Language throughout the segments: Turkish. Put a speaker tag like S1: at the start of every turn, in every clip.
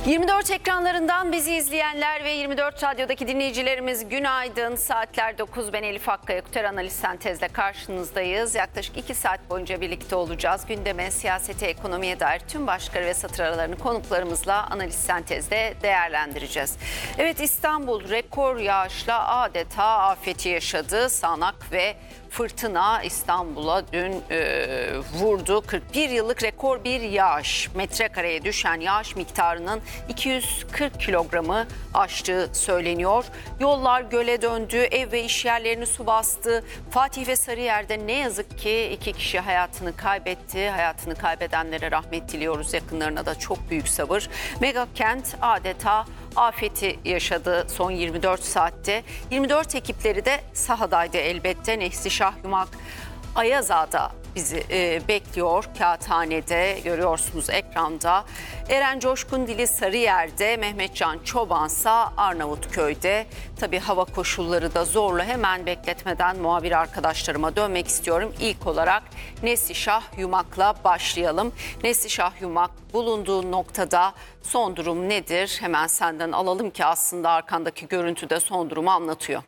S1: 24 ekranlarından bizi izleyenler ve 24 Radyo'daki dinleyicilerimiz günaydın. Saatler 9, ben Elif Akkaya, Kuter Analiz Sentez'le karşınızdayız. Yaklaşık 2 saat boyunca birlikte olacağız. Gündeme, siyasete, ekonomiye dair tüm başlıkları ve satır aralarını konuklarımızla Analiz Sentez'de değerlendireceğiz. Evet, İstanbul rekor yağışla adeta afeti yaşadı. Sağanak ve fırtına İstanbul'a dün vurdu. 41 yıllık rekor bir yağış. Metrekareye düşen yağış miktarının 240 kilogramı aştığı söyleniyor. Yollar göle döndü, ev ve iş yerlerini su bastı. Fatih ve Sarıyer'de ne yazık ki 2 kişi hayatını kaybetti. Hayatını kaybedenlere rahmet diliyoruz. Yakınlarına da çok büyük sabır. Mega kent adeta afeti yaşadı son 24 saatte. 24 ekipleri de sahadaydı elbette. Neslişah Yumak Ayazağa'da bizi bekliyor. Kağıthane'de görüyorsunuz ekranda. Eren Coşkundili Sarıyer'de, Mehmetcan Çobansa Arnavutköy'de. Tabii hava koşulları da zorlu. Hemen bekletmeden muhabir arkadaşlarıma dönmek istiyorum. İlk olarak Neslişah Yumak'la başlayalım. Neslişah Yumak, bulunduğu noktada son durum nedir? Hemen senden alalım ki aslında arkandaki görüntü de son durumu anlatıyor.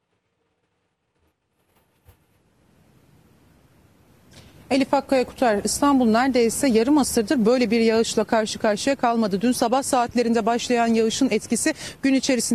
S2: Elif Akkaya, Kuter, İstanbul neredeyse yarım asırdır böyle bir yağışla karşı karşıya kalmadı. Dün sabah saatlerinde başlayan yağışın etkisi gün içerisinde